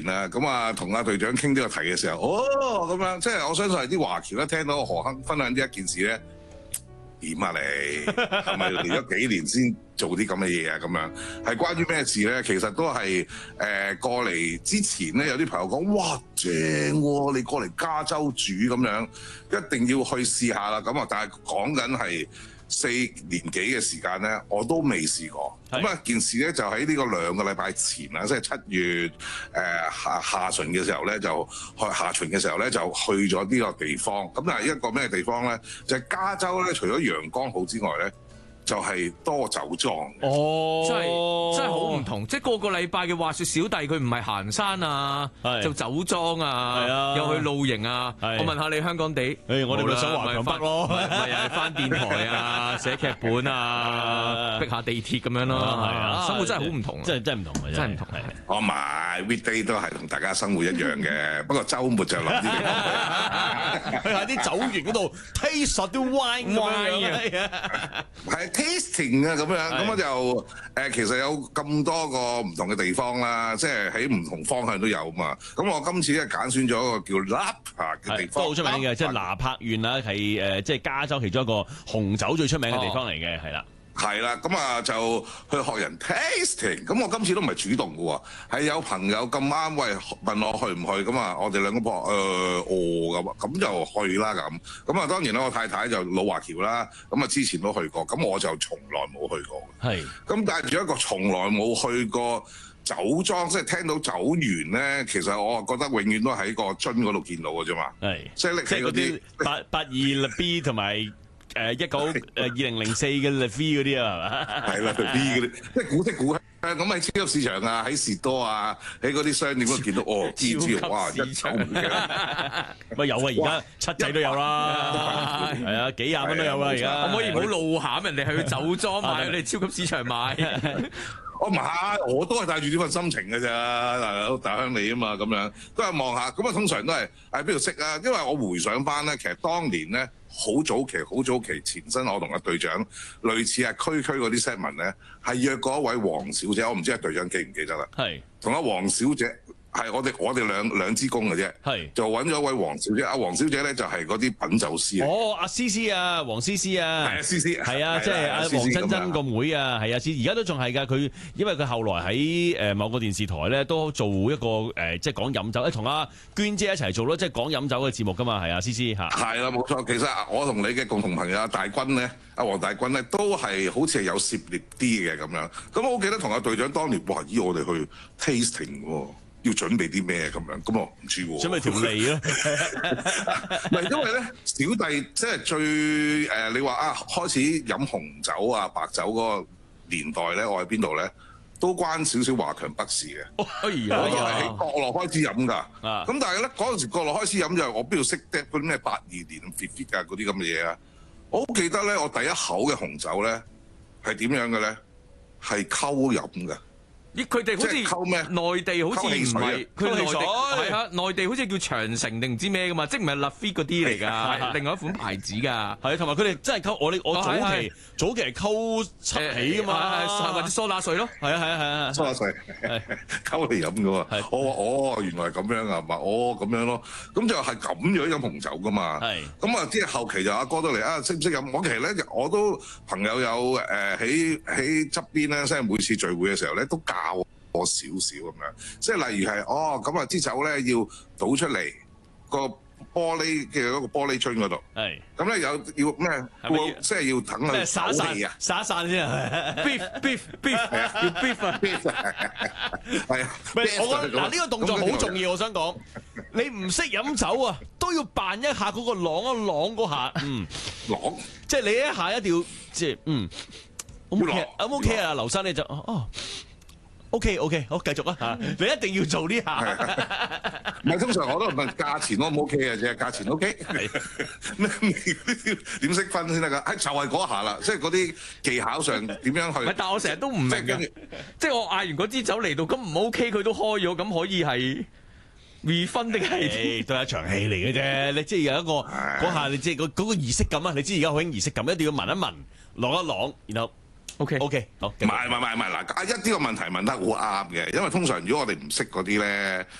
前啦，咁啊同阿隊長傾呢個題嘅時候，咁樣即係我相信係啲華僑咧聽到何亨分享呢一件事咧，點啊你係咪嚟咗幾年先做啲咁嘅嘢啊？咁樣係關於咩事咧？其實都係過嚟之前咧，有啲朋友講哇正喎，你過嚟加州住咁樣，一定要去試下啦。咁啊，但係講緊係4年幾嘅時間咧，我都未試過。咁啊，件事咧就喺呢個2個禮拜前啦，即係7月下旬嘅時候咧，下旬嘅時候咧就去咗呢個地方。咁但係一個咩地方咧？就係加州咧，除咗陽光好之外咧，就係多酒莊。 哦，真係好唔同，即係個禮拜嘅滑雪小弟，佢唔係行山啊，就酒莊啊，又去露營啊。我問下你香港地， 我哋咪想華強北咯， 咪又係翻電台啊，寫劇本啊，逼下地鐵咁樣咯。係啊，生活真係好唔同， 真係唔同嘅， 真係唔同。 我買 weekday 都係同大家生活一樣嘅，不過週末就諗啲去下啲酒園嗰度 taste 啲 wine 啊， 係 tasting 啊咁樣，咁我就其實有咁多個唔同嘅地方啦，即係喺唔同方向都有嘛。咁我今次咧揀選咗一個叫 Napa 嘅地方， 都好出名嘅，即係拿柏縣啦，係即係加州其中一個紅酒最出名嘅地方嚟嘅，係啦。 係啦，咁啊就去學人 tasting。咁我今次都唔係主動嘅喎，係有朋友咁啱喂問我去唔去，咁啊我哋兩個咁就去啦咁。咁啊當然啦，我太太就老華僑啦，咁啊之前都去過，咁我就從來冇去過。 係。 咁帶住一個從來冇去過酒莊，即係聽到酒園咧，其實我覺得永遠都喺個樽嗰度見到嘅啫嘛。 係。 即係嗰啲 82 B 同埋2004嘅 Levy 嗰啲啊，係嘛？ 係啦 ，B 嗰啲，即係古色古香。咁喺超級市場啊，喺士多啊，喺嗰啲商店都見到超哇一手唔嘅。 咪有啊，而家七仔都有啦，係啊，幾廿蚊都有啦，而家。 可唔可以唔好露餡人哋去酒莊買，你超級市場買？ 我唔係，我都係帶住呢份心情嘅咋，大鄉里啊嘛，咁樣都係望下。咁啊，通常都係喺邊度識啊？因為我回想翻咧，其實當年咧好早期前身，我同阿隊長類似係區嗰啲 set 文咧，係約過一位黃小姐，我唔知阿隊長記唔記得啦。係同阿黃小姐。係我哋兩支公嘅啫，係就揾咗一位黃小姐。阿黃小姐咧就係嗰啲品酒師。哦，阿思思啊，黃思思啊，係啊，思思係啊，即係阿黃珍珍個妹啊，係啊，而家都仲係㗎。佢因為佢後來喺某個電視台咧都做一個即係講飲酒，同阿娟姐一齊做咯，即係講飲酒嘅節目㗎嘛，係啊，思思嚇。係啦，冇錯。其實我同你嘅共同朋友阿大軍咧，阿黃大軍咧都係好似係有涉獵啲嘅咁樣。咁我記得同阿隊長當年哇，我哋去 tasting 喎。要準備啲咩咁樣？咁我唔知喎。準備條脷咯。唔係因為咧，小弟即係最你話啊，開始飲紅酒啊、白酒嗰個年代咧，我喺邊度咧，都關少少華強北事嘅。我都係喺國內開始飲㗎。咁但係咧嗰陣時國內開始飲就係我邊度識得嗰啲咩82年 fit 啊嗰啲咁嘅嘢啊？我好記得咧，我第一口嘅紅酒咧係點樣嘅咧？係溝飲㗎。 佢哋好似內地好似唔係，佢內地係啊，內地好似叫長城定唔知咩噶嘛，即唔係 Lafite 嗰啲嚟㗎，另外一款牌子㗎。係同埋佢哋真係溝我早期係溝七喜㗎嘛，或者蘇打水咯。係啊，蘇打水溝嚟飲㗎喎。我話原來係咁樣啊嘛，咁樣咯，咁就係咁樣飲紅酒㗎嘛。係咁啊，即係後期就阿哥都嚟啊，識唔識飲？我其實咧我都朋友有喺側邊咧，即係每次聚會嘅時候咧都教我少少咁樣，即係例如係咁啊支酒咧要倒出嚟個玻璃嘅嗰個玻璃樽嗰度，係咁咧要咩？即係要等佢散氣啊，散一散先啊 ，beef 要 beef 啊，係啊，我覺得嗱呢個動作好重要，我想講，你唔識飲酒啊，都要扮一下嗰個啷一啷嗰下，啷，即係你一下一定要即係OK 啊，劉生你就OK，好繼續啊！你一定要做呢下，唔係通常我都問價錢 O 唔 OK 嘅啫，價錢 OK，咩點識分先得㗎？就係嗰下啦，即係嗰啲技巧上點樣去？但係我成日都唔明嘅，即係我嗌完嗰支酒嚟到咁唔 OK，佢都開咗，咁可以係 refund 定係都係一場戲嚟嘅啫。你即係有一個嗰下，你即係嗰個儀式感啊！你知而家好興儀式感，一定要聞一聞、啷一啷，然後。OK，好，唔係嗱，一啲個問題問得好啱嘅，因為通常如果我哋唔識嗰啲咧，